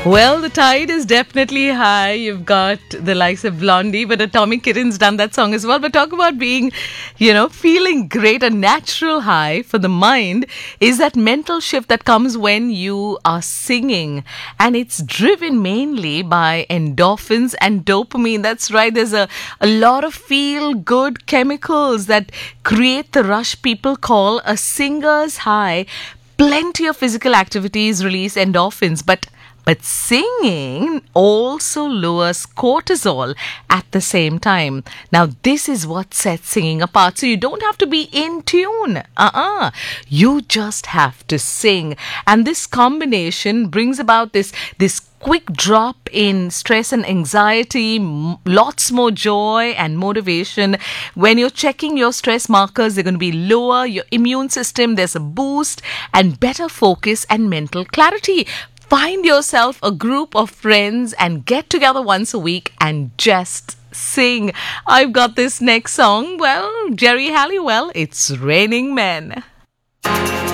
Well, the tide is definitely high. You've got the likes of Blondie, but Atomic Kitten's done that song as well. But talk about being, feeling great. A natural high for the mind is that mental shift that comes when you are singing. And it's driven mainly by endorphins and dopamine. That's right. There's a lot of feel-good chemicals that create the rush people call a singer's high. Plenty of physical activities release endorphins, but singing also lowers cortisol at the same time. Now, this is what sets singing apart. So you don't have to be in tune. You just have to sing. And this combination brings about this quick drop in stress and anxiety, lots more joy and motivation. When you're checking your stress markers, they're going to be lower. Your immune system, there's a boost and better focus and mental clarity. Find yourself a group of friends and get together once a week and just sing. I've got this next song. Well, Jerry Halliwell, It's Raining Men.